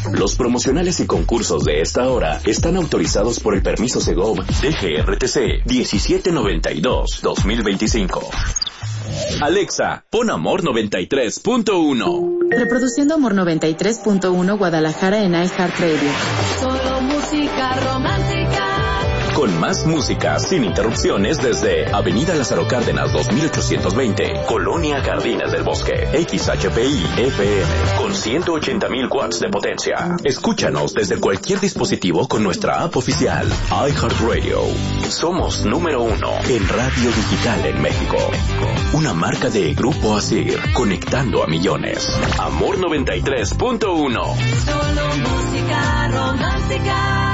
Los promocionales y concursos de esta hora están autorizados por el permiso Segov DGRTC 1792-2025. Alexa, pon Amor 93.1. Reproduciendo Amor 93.1 Guadalajara en iHeartRadio. Solo música romántica. Con más música sin interrupciones desde Avenida Lázaro Cárdenas 2820, Colonia Jardines del Bosque, XHPI FM, con 180,000 watts de potencia. Escúchanos desde cualquier dispositivo con nuestra app oficial, iHeartRadio. Somos número 1 en radio digital en México. Una marca de Grupo Asir, conectando a millones. Amor 93.1. Solo música romántica.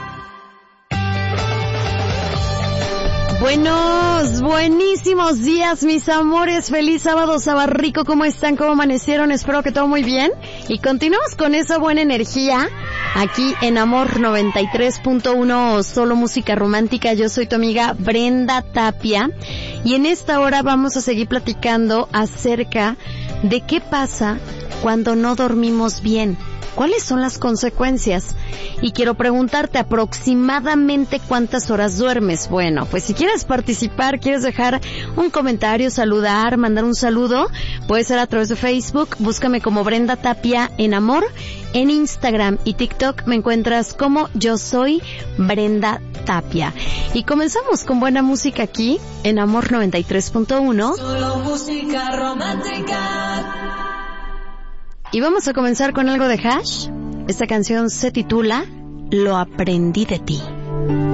Buenísimos días, mis amores. Feliz sábado, sabarrico. ¿Cómo están? ¿Cómo amanecieron? Espero que todo muy bien. Y continuamos con esa buena energía aquí en Amor 93.1, solo música romántica. Yo soy tu amiga Brenda Tapia. Y en esta hora vamos a seguir platicando acerca de qué pasa cuando no dormimos bien. ¿Cuáles son las consecuencias? Y quiero preguntarte aproximadamente cuántas horas duermes. Bueno, pues si quieres participar, quieres dejar un comentario, saludar, mandar un saludo, puede ser a través de Facebook. Búscame como Brenda Tapia en Amor. En Instagram y TikTok me encuentras como Yo Soy Brenda Tapia. Y comenzamos con buena música aquí en Amor 93.1. Solo música romántica. Y vamos a comenzar con algo de Hash. Esta canción se titula Lo aprendí de ti.